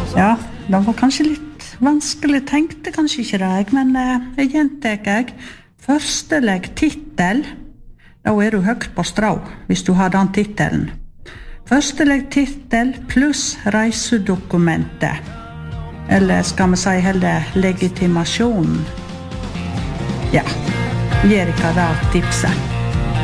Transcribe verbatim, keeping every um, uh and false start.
Ja, det var kanskje litt vanskelig, tenkte kanskje ikke det, jeg, men eh, jeg gjentek jeg. Førsteleg titel, da er du høgt på strå, hvis du har den titelen. Førsteleg titel pluss reisedokumentet. Eller skal vi si heller legitimasjonen? Ja, Erika da tipset.